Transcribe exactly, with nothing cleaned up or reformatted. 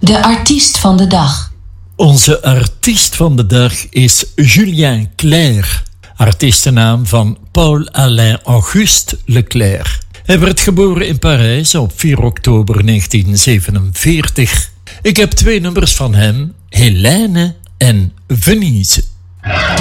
De artiest van de dag. Onze artiest van de dag is Julien Clerc, artiestennaam van Paul-Alain Auguste Leclerc. Hij werd geboren in Parijs op vier oktober negentien zevenenveertig. Ik heb twee nummers van hem, Hélène en Venise.